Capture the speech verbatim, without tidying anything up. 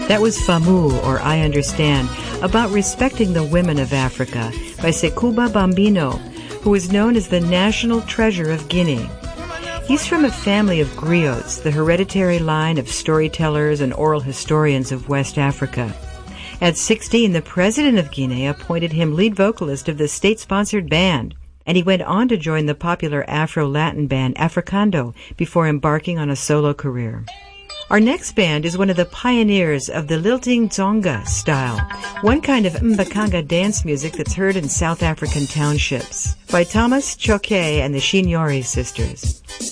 That was Famu, or I Understand, about respecting the women of Africa, by Sekuba Bambino, who is known as the national treasure of Guinea. He's from a family of griots, the hereditary line of storytellers and oral historians of West Africa. At sixteen, the president of Guinea appointed him lead vocalist of the state-sponsored band, and he went on to join the popular Afro-Latin band Africando before embarking on a solo career. Our next band is one of the pioneers of the lilting tsonga style, one kind of mbakanga dance music that's heard in South African townships, by Thomas Choke and the Shinyori sisters.